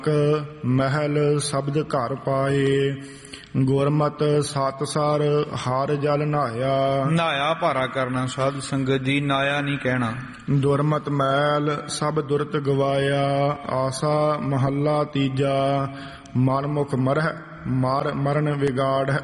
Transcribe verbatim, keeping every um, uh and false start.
ਮਹਿਲ ਸ਼ਬਦ ਘਰ ਪਾਏ। ਗੁਰਮਤਿ ਸਤਿਸਰ ਹਰ ਜਲ ਨਹਾਇਆ। ਨਹਾਇਆ ਭਾਰਾ ਕਰਨਾ ਸਾਧ ਸੰਗਤ ਜੀ, ਨਾਇਆ ਨਹੀਂ ਕਹਿਣਾ। ਦੁਰਮਤ ਮੈਲ ਸਭ ਦੁਰਤ ਗਵਾਇਆ। ਆਸਾ ਮਹੱਲਾ ਤੀਜਾ। ਮਨਮੁਖ ਮਰਹਿ ਮਾਰ ਮਰਨ ਵਿਗਾੜ